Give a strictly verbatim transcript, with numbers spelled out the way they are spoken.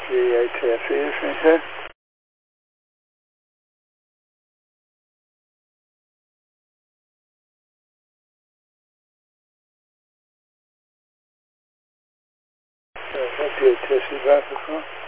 jij tv vindt. Heb je het test waterval?